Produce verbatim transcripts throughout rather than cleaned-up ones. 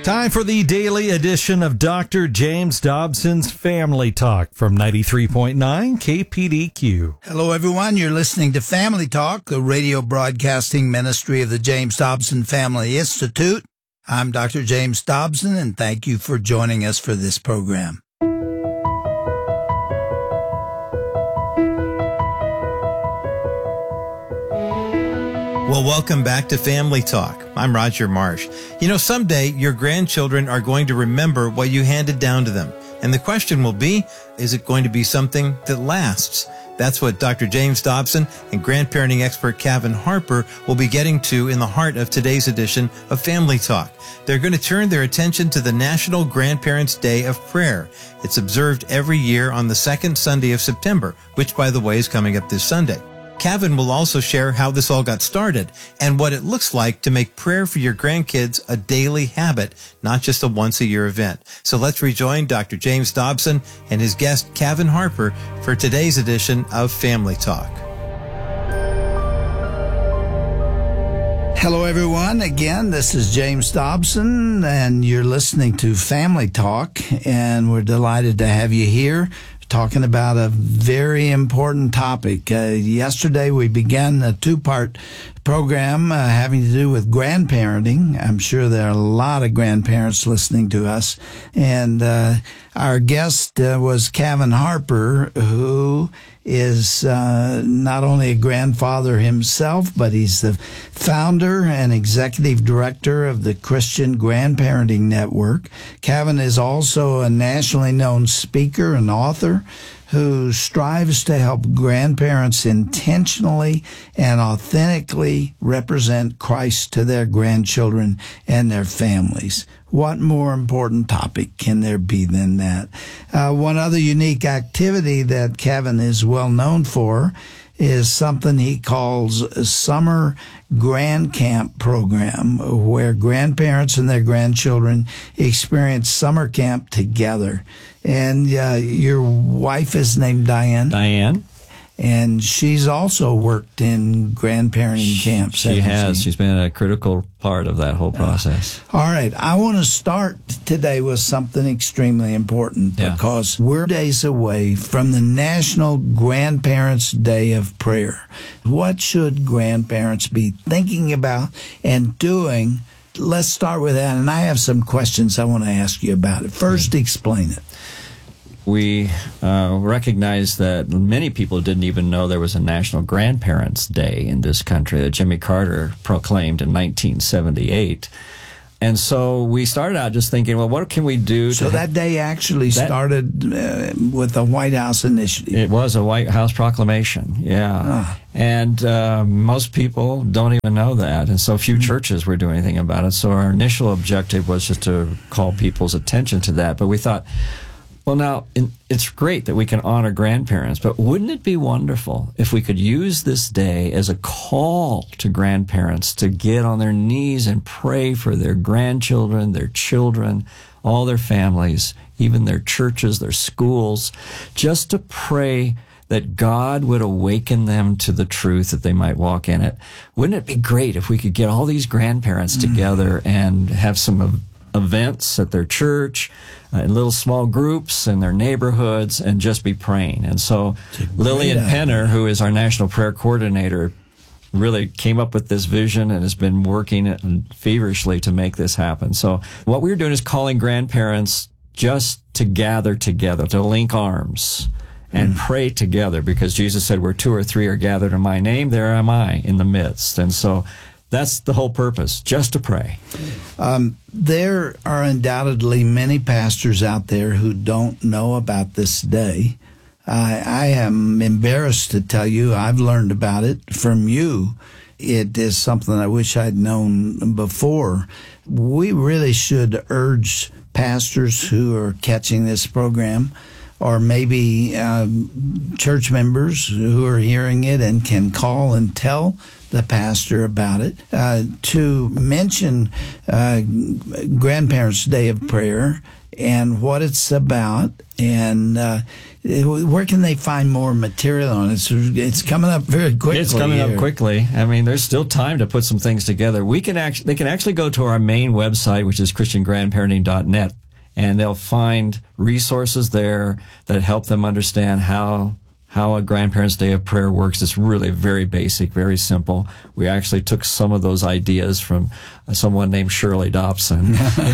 Time for the daily edition of Doctor James Dobson's Family Talk from ninety-three point nine K P D Q. Hello, everyone. You're listening to Family Talk, the radio broadcasting ministry of the James Dobson Family Institute. I'm Doctor James Dobson, and thank you for joining us for this program. Well, welcome back to Family Talk. I'm Roger Marsh. You know, someday your grandchildren are going to remember what you handed down to them. And the question will be, is it going to be something that lasts? That's what Doctor James Dobson and grandparenting expert Kevin Harper will be getting to in the heart of today's edition of Family Talk. They're going to turn their attention to the National Grandparents' Day of Prayer. It's observed every year on the second Sunday of September, which, by the way, is coming up this Sunday. Kevin will also share how this all got started and what it looks like to make prayer for your grandkids a daily habit, not just a once-a-year event. So let's rejoin Doctor James Dobson and his guest, Kevin Harper, for today's edition of Family Talk. Hello, everyone. Again, this is James Dobson, and you're listening to Family Talk, and we're delighted to have you here, talking about a very important topic. Uh, yesterday, we began a two-part program uh, having to do with grandparenting. I'm sure there are a lot of grandparents listening to us. And uh, our guest uh, was Kevin Harper, who is uh, not only a grandfather himself, but he's the founder and executive director of the Christian Grandparenting Network. Kevin is also a nationally known speaker and author who strives to help grandparents intentionally and authentically represent Christ to their grandchildren and their families. What more important topic can there be than that? Uh, one other unique activity that Kevin is well known for is something he calls a summer grand camp program, where grandparents and their grandchildren experience summer camp together. And uh, your wife is named Diane. Diane. And she's also worked in grandparenting camps. She has. She? She's been a critical part of that whole process. Uh, all right. I want to start today with something extremely important, yeah, because we're days away from the National Grandparents' Day of Prayer. What should grandparents be thinking about and doing? Let's start with that. And I have some questions I want to ask you about it. First, yeah. Explain it. We uh, recognize that many people didn't even know there was a National Grandparents' Day in this country that Jimmy Carter proclaimed in nineteen seventy-eight. And so we started out just thinking, well, what can we do? So to that day actually that, started uh, with the White House initiative. It was a White House proclamation, yeah. Ah. And uh, most people don't even know that. And so few churches were doing anything about it. So our initial objective was just to call people's attention to that. But we thought, well, now, it's great that we can honor grandparents, but wouldn't it be wonderful if we could use this day as a call to grandparents to get on their knees and pray for their grandchildren, their children, all their families, even their churches, their schools, just to pray that God would awaken them to the truth that they might walk in it. Wouldn't it be great if we could get all these grandparents mm-hmm. together and have some events at their church, uh, in little small groups in their neighborhoods, and just be praying. And so Lillian Penner, who is our national prayer coordinator, really came up with this vision and has been working feverishly to make this happen. So what we're doing is calling grandparents just to gather together, to link arms and mm. pray together, because Jesus said, where two or three are gathered in my name, there am I in the midst. And so that's the whole purpose, just to pray. Um, there are undoubtedly many pastors out there who don't know about this day. I, I am embarrassed to tell you I've learned about it from you. It is something I wish I'd known before. We really should urge pastors who are catching this program, or maybe um, church members who are hearing it and can call and tell the pastor about it, uh, to mention uh, Grandparents' Day of Prayer and what it's about, and uh, where can they find more material on it? It's, it's coming up very quickly. It's coming here. up quickly. I mean, there's still time to put some things together. We can actually, they can actually go to our main website, which is Christian Grandparenting dot net, and they'll find resources there that help them understand how how a Grandparents' Day of Prayer works. It's really very basic, very simple. We actually took some of those ideas from someone named Shirley Dobson.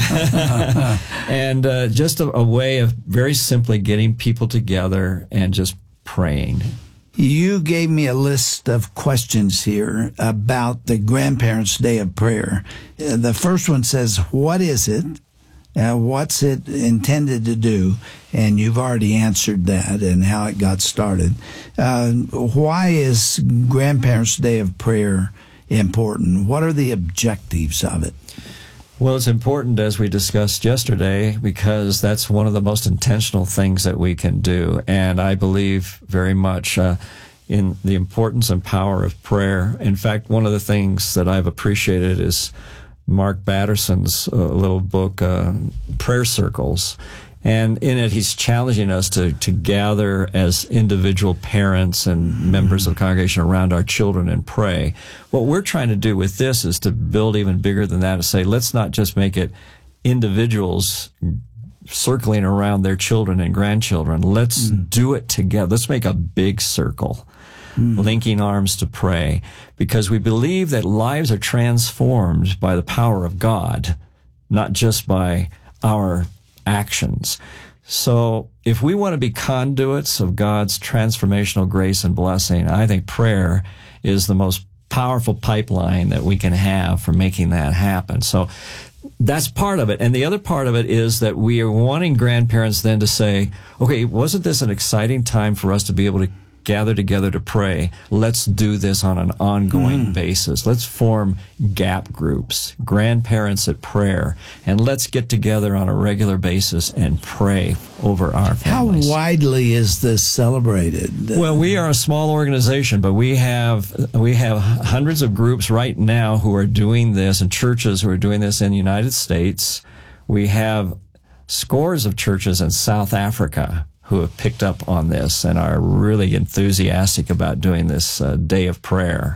and uh, just a, a way of very simply getting people together and just praying. You gave me a list of questions here about the Grandparents' Day of Prayer. Uh, the first one says, what is it? Uh, what's it intended to do? And you've already answered that and how it got started. Uh, why is Grandparents' Day of Prayer important? What are the objectives of it? Well, it's important, as we discussed yesterday, because that's one of the most intentional things that we can do. And I believe very much uh, in the importance and power of prayer. In fact, one of the things that I've appreciated is Mark Batterson's uh, little book, uh, Prayer Circles. And in it, he's challenging us to, to gather as individual parents and mm-hmm. members of the congregation around our children and pray. What we're trying to do with this is to build even bigger than that, to say, let's not just make it individuals circling around their children and grandchildren. Let's mm-hmm. do it together. Let's make a big circle. Mm. Linking arms to pray, because we believe that lives are transformed by the power of God, not just by our actions. So if we want to be conduits of God's transformational grace and blessing, I think prayer is the most powerful pipeline that we can have for making that happen. So that's part of it. And the other part of it is that we are wanting grandparents then to say, okay, wasn't this an exciting time for us to be able to gather together to pray? Let's do this on an ongoing mm. basis. Let's form gap groups, grandparents at prayer, and let's get together on a regular basis and pray over our families. How widely is this celebrated? Well, we are a small organization, but we have we have hundreds of groups right now who are doing this, and churches who are doing this in the United States. We have scores of churches in South Africa who have picked up on this and are really enthusiastic about doing this uh, day of prayer.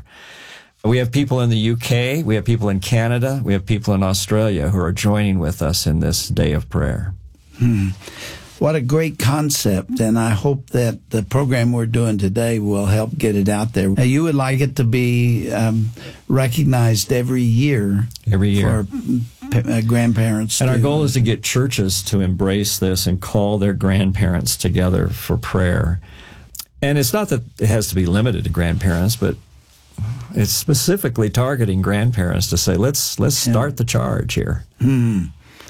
We have people in the U K, we have people in Canada, we have people in Australia who are joining with us in this day of prayer. Hmm. What a great concept, and I hope that the program we're doing today will help get it out there. Now, you would like it to be um, recognized every year. Every year. For uh, grandparents. And to, our goal is to get churches to embrace this and call their grandparents together for prayer. And it's not that it has to be limited to grandparents, but it's specifically targeting grandparents to say, let's let's start yeah. the charge here. Hmm.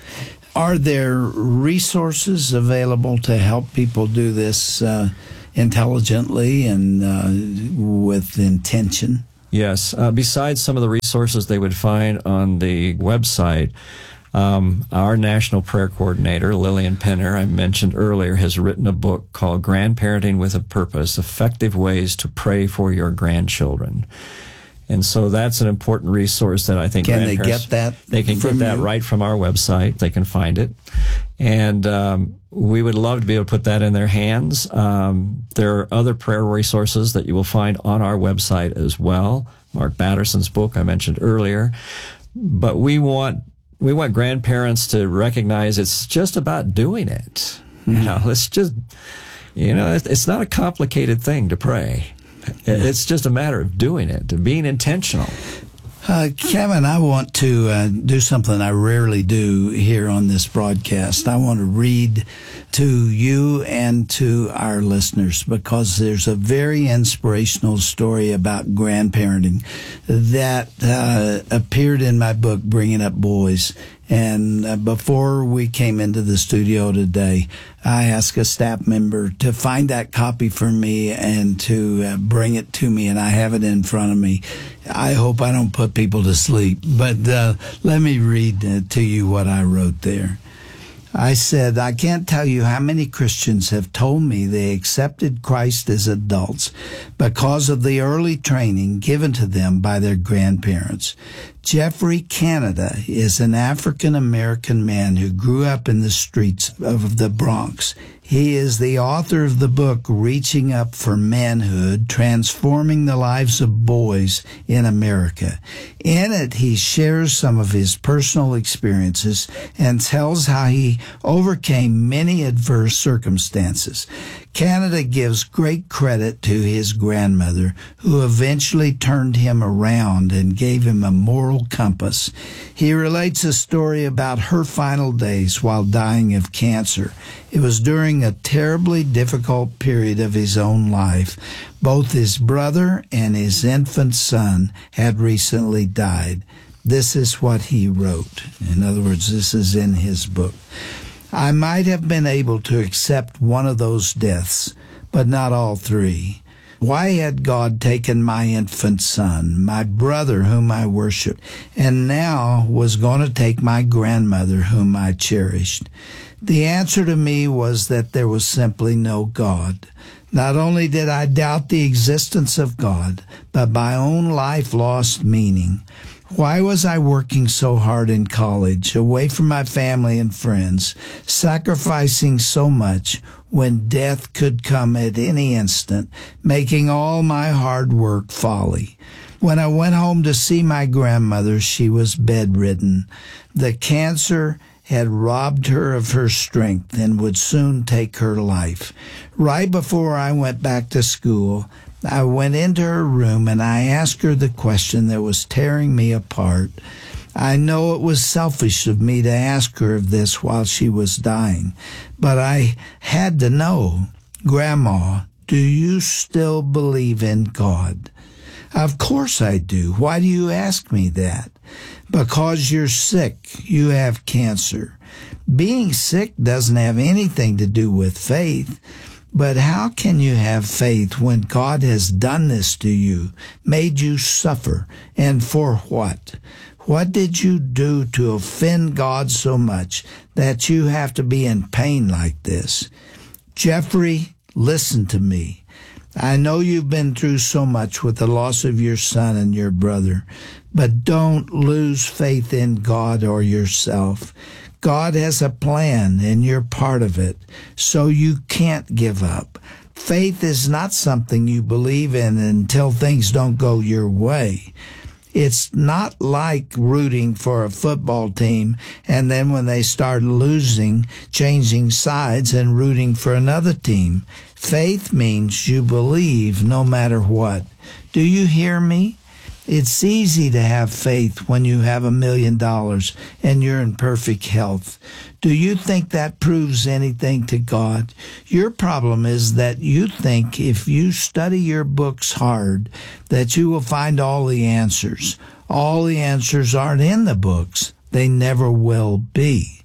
Are there resources available to help people do this uh, intelligently and uh, with intention? Yes. Uh, besides some of the resources they would find on the website, um, our National Prayer Coordinator, Lillian Penner, I mentioned earlier, has written a book called Grandparenting with a Purpose, Effective Ways to Pray for Your Grandchildren. And so that's an important resource that I think can they get that? They can get that you? right from our website. They can find it, and um, we would love to be able to put that in their hands. Um, there are other prayer resources that you will find on our website as well. Mark Batterson's book I mentioned earlier, but we want we want grandparents to recognize it's just about doing it. Mm-hmm. You know, it's just you know it's not a complicated thing to pray. It's just a matter of doing it, of being intentional. Uh, Kevin, I want to uh, do something I rarely do here on this broadcast. I want to read to you and to our listeners, because there's a very inspirational story about grandparenting that uh, appeared in my book, Bringing Up Boys. And uh, before we came into the studio today, I asked a staff member to find that copy for me and to uh, bring it to me, and I have it in front of me. I hope I don't put people to sleep, but uh, let me read uh, to you what I wrote there. I said, I can't tell you how many Christians have told me they accepted Christ as adults because of the early training given to them by their grandparents. Jeffrey Canada is an African-American man who grew up in the streets of the Bronx. He is the author of the book Reaching Up for Manhood, Transforming the Lives of Boys in America. In it, he shares some of his personal experiences and tells how he overcame many adverse circumstances. Canada gives great credit to his grandmother, who eventually turned him around and gave him a moral compass. He relates a story about her final days while dying of cancer. It was during a terribly difficult period of his own life. Both his brother and his infant son had recently died. This is what he wrote. In other words, this is in his book. I might have been able to accept one of those deaths, but not all three. Why had God taken my infant son, my brother whom I worshiped, and now was going to take my grandmother whom I cherished? The answer to me was that there was simply no God. Not only did I doubt the existence of God, but my own life lost meaning. Why was I working so hard in college, away from my family and friends, sacrificing so much when death could come at any instant, making all my hard work folly? When I went home to see my grandmother, she was bedridden. The cancer had robbed her of her strength and would soon take her life. Right before I went back to school, I went into her room and I asked her the question that was tearing me apart. I know it was selfish of me to ask her of this while she was dying, but I had to know. Grandma, do you still believe in God? Of course I do. Why do you ask me that? Because you're sick. You have cancer. Being sick doesn't have anything to do with faith. But how can you have faith when God has done this to you, made you suffer, and for what? What did you do to offend God so much that you have to be in pain like this? Jeffrey, listen to me. I know you've been through so much with the loss of your son and your brother, but don't lose faith in God or yourself. God has a plan, and you're part of it, so you can't give up. Faith is not something you believe in until things don't go your way. It's not like rooting for a football team and then when they start losing, changing sides and rooting for another team. Faith means you believe no matter what. Do you hear me? It's easy to have faith when you have a million dollars and you're in perfect health. Do you think that proves anything to God? Your problem is that you think if you study your books hard, that you will find all the answers. All the answers aren't in the books. They never will be.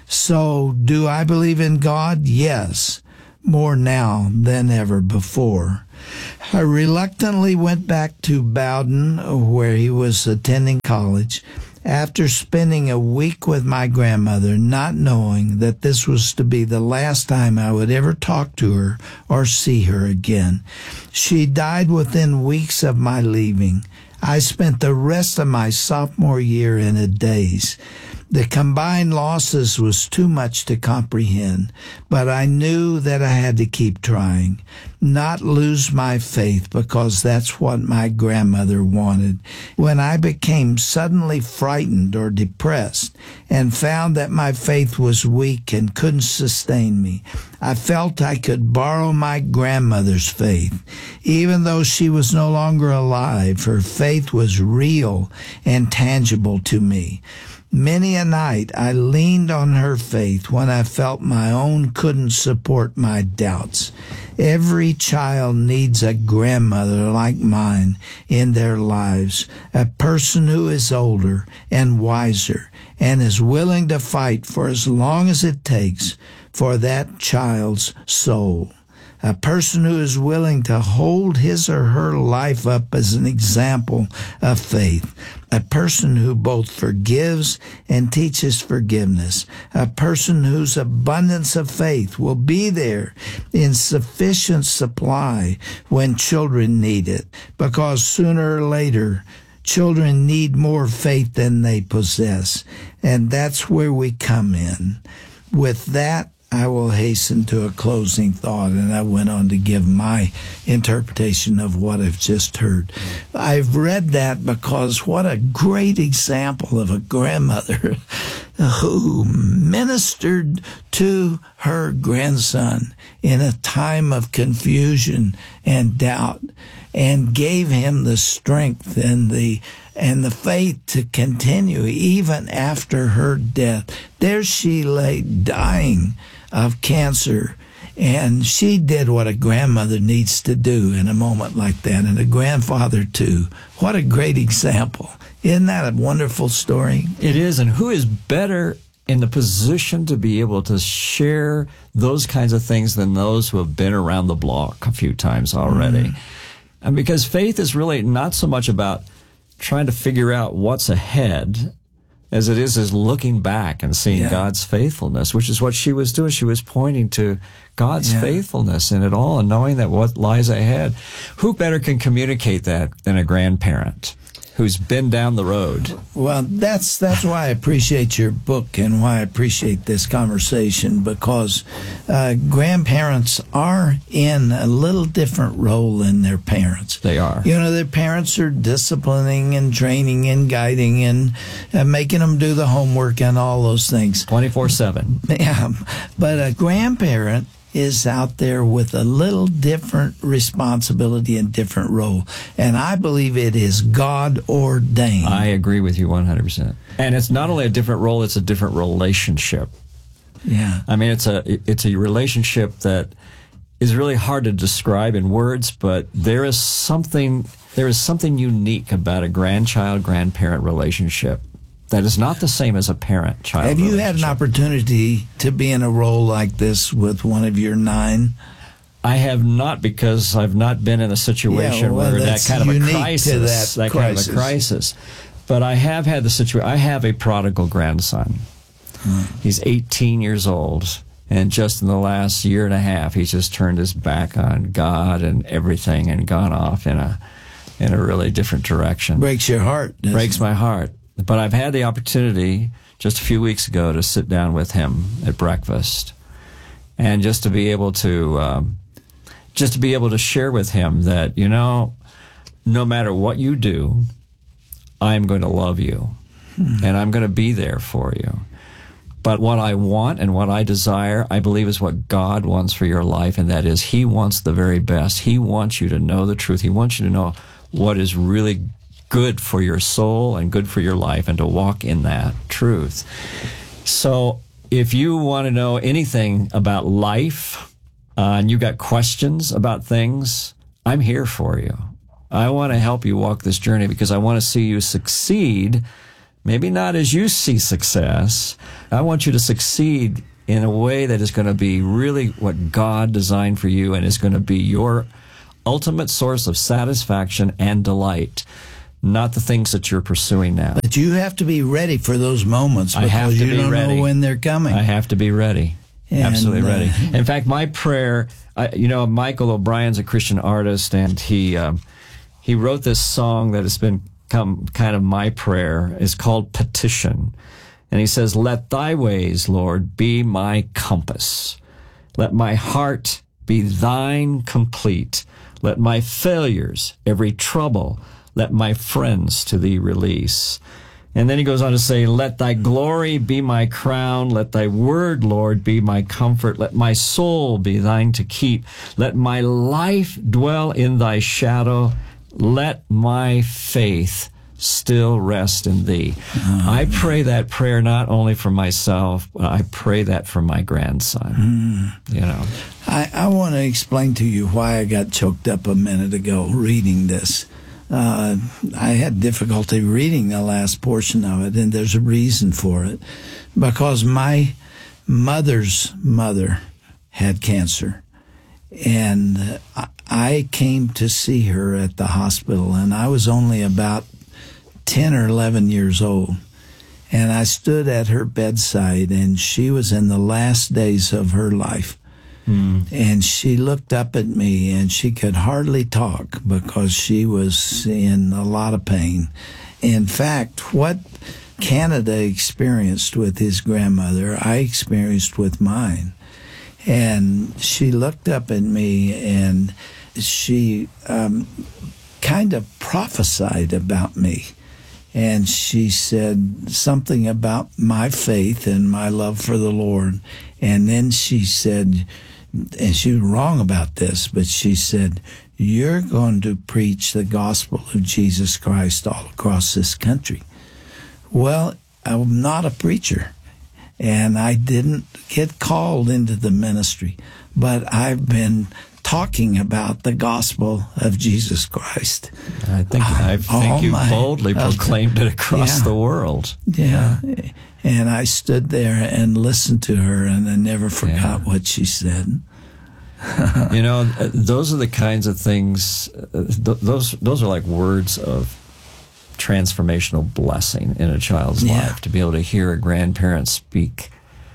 So, do I believe in God? Yes, more now than ever before. I reluctantly went back to Bowdoin, where he was attending college, after spending a week with my grandmother, not knowing that this was to be the last time I would ever talk to her or see her again. She died within weeks of my leaving. I spent the rest of my sophomore year in a daze. The combined losses was too much to comprehend, but I knew that I had to keep trying, not lose my faith, because that's what my grandmother wanted. When I became suddenly frightened or depressed and found that my faith was weak and couldn't sustain me, I felt I could borrow my grandmother's faith. Even though she was no longer alive, her faith was real and tangible to me. Many a night I leaned on her faith when I felt my own couldn't support my doubts. Every child needs a grandmother like mine in their lives, a person who is older and wiser and is willing to fight for as long as it takes for that child's soul. a person who is willing to hold his or her life up as an example of faith, a person who both forgives and teaches forgiveness, a person whose abundance of faith will be there in sufficient supply when children need it, because sooner or later, children need more faith than they possess, and that's where we come in. With that, I will hasten to a closing thought, and I went on to give my interpretation of what I've just heard. I've read that because what a great example of a grandmother who ministered to her grandson in a time of confusion and doubt, and gave him the strength and the and the faith to continue even after her death. There she lay dying of cancer, and she did what a grandmother needs to do in a moment like that, and a grandfather too. What a great example. Isn't that a wonderful story? It is, and who is better in the position to be able to share those kinds of things than those who have been around the block a few times already? Mm. And because faith is really not so much about trying to figure out what's ahead as it is is looking back and seeing yeah. God's faithfulness, which is what she was doing. She was pointing to God's yeah. faithfulness in it all and knowing that what lies ahead. Who better can communicate that than a grandparent who's been down the road? Well, that's that's why I appreciate your book and why I appreciate this conversation, because uh, grandparents are in a little different role than their parents. They are. You know, their parents are disciplining and training and guiding and uh, making them do the homework and all those things. twenty-four seven. Yeah, but a grandparent is out there with a little different responsibility and different role. And I believe it is God ordained. I agree with you one hundred percent. And it's not only a different role, it's a different relationship. Yeah. I mean, it's a it's a relationship that is really hard to describe in words, but there is something there is something unique about a grandchild-grandparent relationship that is not the same as a parent-child Have you had an opportunity to be in a role like this with one of your nine? I have not, because I've not been in a situation yeah, well, where that kind of a crisis, that, that crisis. kind of a crisis. But I have had the situation. I have a prodigal grandson. Hmm. He's eighteen years old, and just in the last year and a half, he's just turned his back on God and everything and gone off in a in a really different direction. Breaks your heart. Breaks it? my heart. But I've had the opportunity just a few weeks ago to sit down with him at breakfast, and just to be able to um, just to be able to share with him that, you know, no matter what you do, I'm going to love you, hmm. and I'm going to be there for you. But what I want and what I desire, I believe, is what God wants for your life, and that is He wants the very best. He wants you to know the truth. He wants you to know what is really good for your soul and good for your life, and to walk in that truth. So if you want to know anything about life, uh, and you got questions about things, I'm here for you. I want to help you walk this journey, because I want to see you succeed, maybe not as you see success. I want you to succeed in a way that is going to be really what God designed for you, and is going to be your ultimate source of satisfaction and delight. Not the things that you're pursuing now. But you have to be ready for those moments, because I have to you be don't ready. know when they're coming. I have to be ready. And, Absolutely ready. Uh, in fact, my prayer, I, you know, Michael O'Brien's a Christian artist, and he um, he wrote this song that has been come kind of my prayer. It's called Petition. And he says, "Let thy ways, Lord, be my compass. Let my heart be thine complete. Let my failures, every trouble, let my friends to thee release." And then he goes on to say, "Let thy glory be my crown. Let thy word, Lord, be my comfort. Let my soul be thine to keep. Let my life dwell in thy shadow. Let my faith still rest in thee." Oh. I pray that prayer not only for myself, but I pray that for my grandson. Mm. You know, I, I want to explain to you why I got choked up a minute ago reading this. Uh, I had difficulty reading the last portion of it, and there's a reason for it. Because my mother's mother had cancer, And I came to see her at the hospital, and I was only about ten or eleven years old. And I stood at her bedside, and she was in the last days of her life. Mm. And she looked up at me, and she could hardly talk because she was in a lot of pain. In fact, what Canada experienced with his grandmother, I experienced with mine. And she looked up at me, and she um, kind of prophesied about me. And she said something about my faith and my love for the Lord. And then she said, and she was wrong about this, but she said, you're going to preach the gospel of Jesus Christ all across this country. Well, I'm not a preacher, and I didn't get called into the ministry, but I've been talking about the gospel of Jesus Christ. I think I think you boldly proclaimed it across yeah, the world. Yeah. yeah, and I stood there and listened to her, and I never forgot yeah. what she said. You know, those are the kinds of things. Th- those those are like words of transformational blessing in a child's yeah. life, to be able to hear a grandparent speak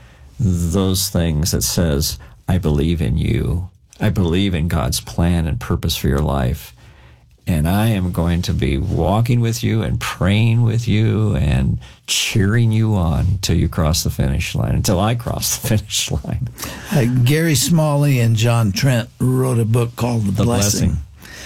those things that says, I believe in you. I believe in God's plan and purpose for your life. And I am going to be walking with you and praying with you and cheering you on until you cross the finish line, until I cross the finish line. Uh, Gary Smalley and John Trent wrote a book called The, the Blessing. Blessing.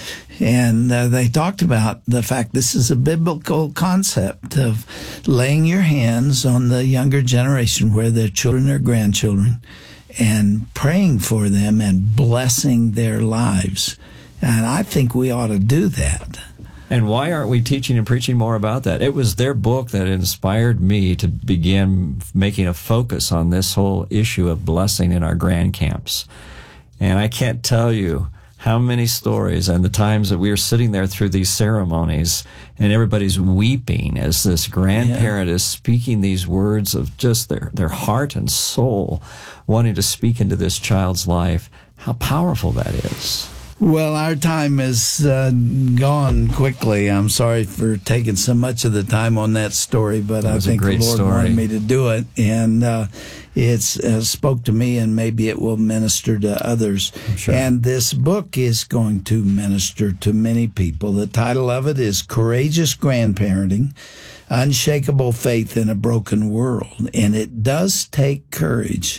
And uh, they talked about the fact this is a biblical concept of laying your hands on the younger generation, where their children or grandchildren, and praying for them and blessing their lives. And I think we ought to do that. And why aren't we teaching and preaching more about that? It was their book that inspired me to begin making a focus on this whole issue of blessing in our grand camps. And I can't tell you how many stories and the times that we were sitting there through these ceremonies and everybody's weeping as this grandparent yeah. is speaking these words of just their, their heart and soul, wanting to speak into this child's life. How powerful that is. Well, our time is uh, gone quickly. I'm sorry for taking so much of the time on that story, but I think the Lord story. wanted me to do it, and uh, it's uh, spoke to me, and maybe it will minister to others. Sure. And this book is going to minister to many people. The title of it is Courageous Grandparenting, Unshakable Faith in a Broken World, and it does take courage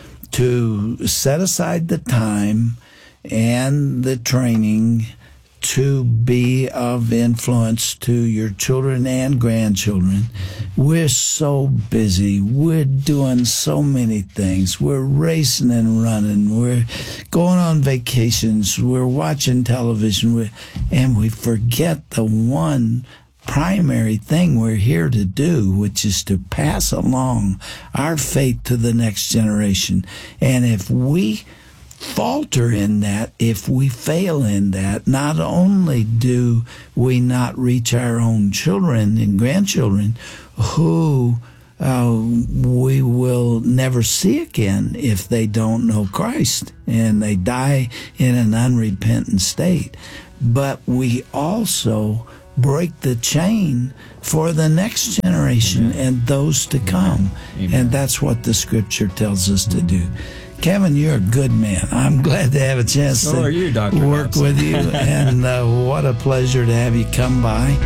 to set aside the time and the training to be of influence to your children and grandchildren. We're so busy. We're doing so many things. We're racing and running. We're going on vacations. We're watching television. We're, and we forget the one primary thing we're here to do, which is to pass along our faith to the next generation. And if we falter in that, if we fail in that, not only do we not reach our own children and grandchildren, who uh, we will never see again if they don't know Christ and they die in an unrepentant state, but we also break the chain for the next generation Amen. And those to come. Amen. And that's what the scripture tells us to do. Kevin, you're a good man. I'm glad to have a chance so to are you, Doctor work Dobson. with you, and uh, what a pleasure to have you come by.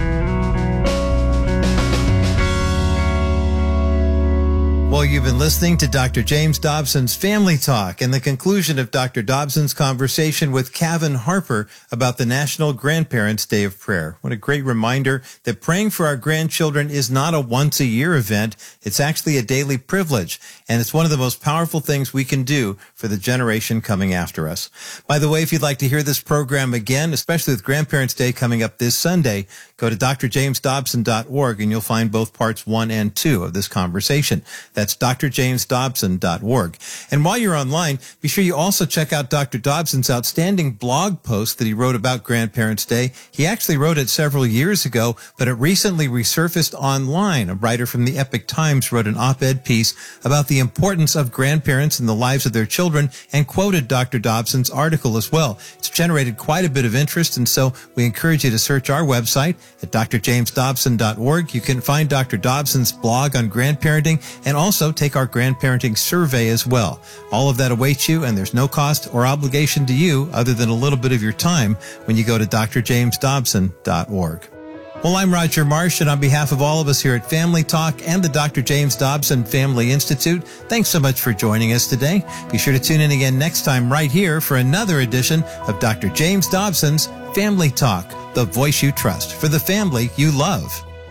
Well, you've been listening to Doctor James Dobson's Family Talk and the conclusion of Doctor Dobson's conversation with Kevin Harper about the National Grandparents' Day of Prayer. What a great reminder that praying for our grandchildren is not a once-a-year event. It's actually a daily privilege, and it's one of the most powerful things we can do for the generation coming after us. By the way, if you'd like to hear this program again, especially with Grandparents' Day coming up this Sunday, go to d r james dobson dot org and you'll find both parts one and two of this conversation. That's d r james dobson dot org. And while you're online, be sure you also check out Doctor Dobson's outstanding blog post that he wrote about Grandparents' Day. He actually wrote it several years ago, but it recently resurfaced online. A writer from the Epoch Times wrote an op-ed piece about the importance of grandparents in the lives of their children and quoted Doctor Dobson's article as well. It's generated quite a bit of interest, and so we encourage you to search our website at d r james dobson dot org. You can find Doctor Dobson's blog on grandparenting and also take our grandparenting survey as well. All of that awaits you, and there's no cost or obligation to you other than a little bit of your time when you go to d r james dobson dot org. Well, I'm Roger Marsh, and on behalf of all of us here at Family Talk and the Doctor James Dobson Family Institute, thanks so much for joining us today. Be sure to tune in again next time right here for another edition of Doctor James Dobson's Family Talk, the voice you trust for the family you love.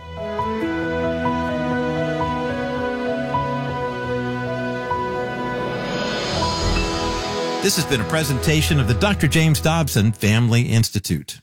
This has been a presentation of the Doctor James Dobson Family Institute.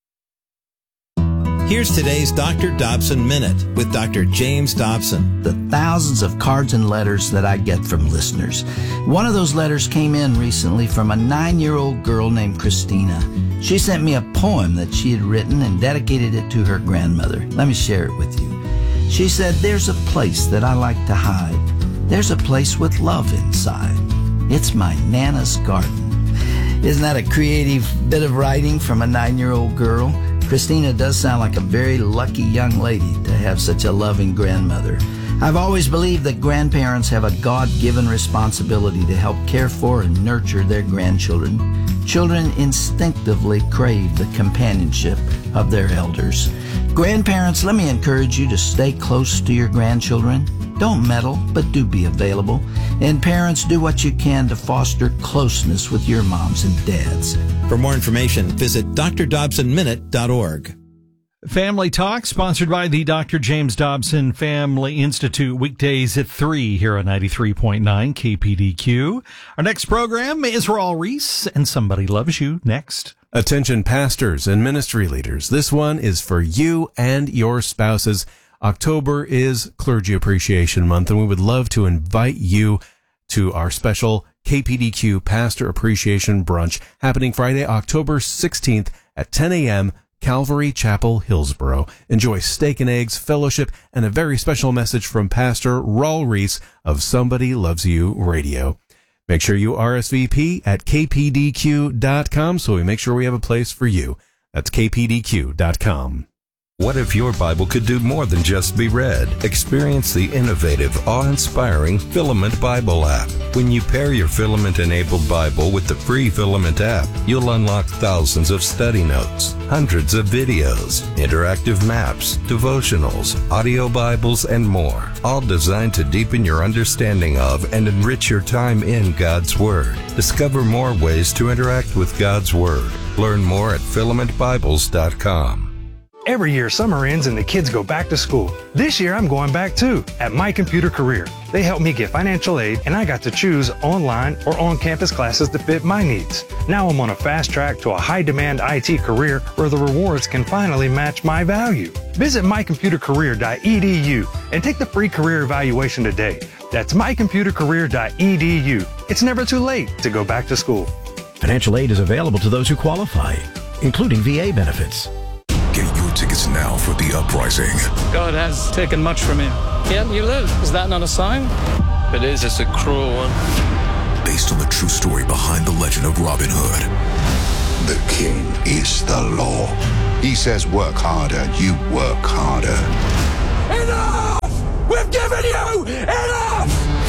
Here's today's Doctor Dobson Minute with Doctor James Dobson. The thousands of cards and letters that I get from listeners. One of those letters came in recently from a nine-year-old girl named Christina. She sent me a poem that she had written and dedicated it to her grandmother. Let me share it with you. She said, "There's a place that I like to hide. There's a place with love inside. It's my Nana's garden." Isn't that a creative bit of writing from a nine-year-old girl? Christina does sound like a very lucky young lady to have such a loving grandmother. I've always believed that grandparents have a God-given responsibility to help care for and nurture their grandchildren. Children instinctively crave the companionship of their elders. Grandparents, let me encourage you to stay close to your grandchildren. Don't meddle, but do be available. And parents, do what you can to foster closeness with your moms and dads. For more information, visit d r dobson minute dot org. Family Talk, sponsored by the Doctor James Dobson Family Institute, weekdays at three here on ninety-three point nine K P D Q. Our next program is Raul Reese and Somebody Loves You next. Attention pastors and ministry leaders. This one is for you and your spouses. October is Clergy Appreciation Month, and we would love to invite you to our special K P D Q Pastor Appreciation Brunch happening Friday, October sixteenth at ten a.m., Calvary Chapel, Hillsboro. Enjoy steak and eggs, fellowship, and a very special message from Pastor Raul Reese of Somebody Loves You Radio. Make sure you R S V P at k p d q dot com so we make sure we have a place for you. That's k p d q dot com. What if your Bible could do more than just be read? Experience the innovative, awe-inspiring Filament Bible app. When you pair your Filament-enabled Bible with the free Filament app, you'll unlock thousands of study notes, hundreds of videos, interactive maps, devotionals, audio Bibles, and more, all designed to deepen your understanding of and enrich your time in God's Word. Discover more ways to interact with God's Word. Learn more at filament bibles dot com. Every year, summer ends and the kids go back to school. This year, I'm going back too, at My Computer Career. They helped me get financial aid, and I got to choose online or on-campus classes to fit my needs. Now I'm on a fast track to a high-demand I T career where the rewards can finally match my value. Visit my computer career dot e d u and take the free career evaluation today. That's my computer career dot e d u. It's never too late to go back to school. Financial aid is available to those who qualify, including V A benefits. Get your tickets now for The Uprising. God has taken much from you. Yet you live. Is that not a sign? If it is, it's a cruel one. Based on the true story behind the legend of Robin Hood. The king is the law. He says work harder, you work harder. Enough! We've given you enough!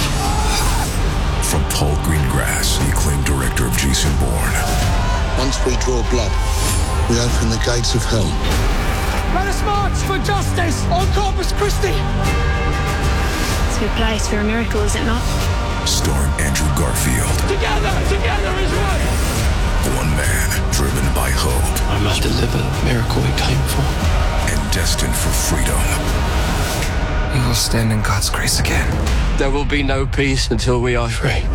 From Paul Greengrass, the acclaimed director of Jason Bourne. Once we draw blood, we open the gates of hell. Let us march for justice on Corpus Christi! It's a good place for a miracle, is it not? Starring Andrew Garfield. Together, together is one! One man driven by hope. I must deliver the miracle we came for. And destined for freedom. You will stand in God's grace again. There will be no peace until we are free.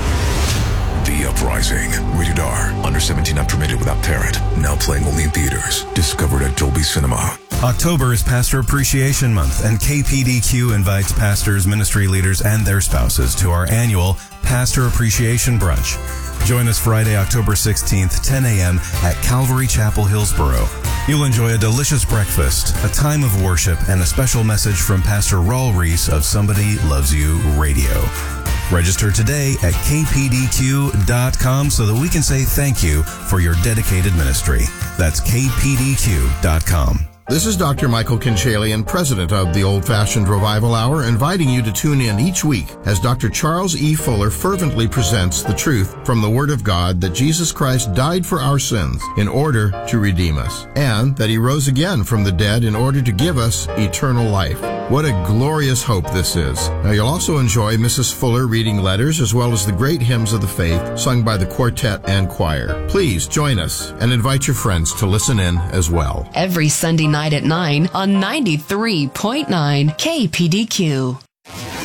The Uprising. Rated R. Under seventeen, not permitted without parent. Now playing only in theaters. Discovered at Dolby Cinema. October is Pastor Appreciation Month, and K P D Q invites pastors, ministry leaders, and their spouses to our annual Pastor Appreciation Brunch. Join us Friday, October sixteenth, ten a.m. at Calvary Chapel, Hillsboro. You'll enjoy a delicious breakfast, a time of worship, and a special message from Pastor Raul Reese of Somebody Loves You Radio. Register today at k p d q dot com so that we can say thank you for your dedicated ministry. That's k p d q dot com. This is Doctor Michael Kinchalian, president of the Old Fashioned Revival Hour, inviting you to tune in each week as Doctor Charles E. Fuller fervently presents the truth from the Word of God that Jesus Christ died for our sins in order to redeem us, and that He rose again from the dead in order to give us eternal life. What a glorious hope this is. Now, you'll also enjoy Missus Fuller reading letters as well as the great hymns of the faith sung by the quartet and choir. Please join us and invite your friends to listen in as well. Every Sunday night at nine on ninety-three point nine K P D Q.